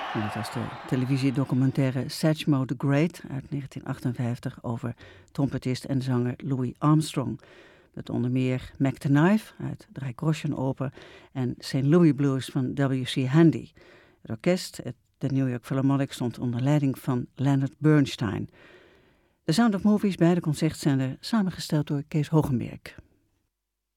En dat was de televisiedocumentaire Satchmo the Great uit 1958 over trompetist en zanger Louis Armstrong. Met onder meer Mac the Knife uit de Rijksgroschenoper en St. Louis Blues van W.C. Handy. Het orkest, de New York Philharmonic, stond onder leiding van Leonard Bernstein. The Sound of Movies bij de Concertzender, samengesteld door Kees Hogenberg.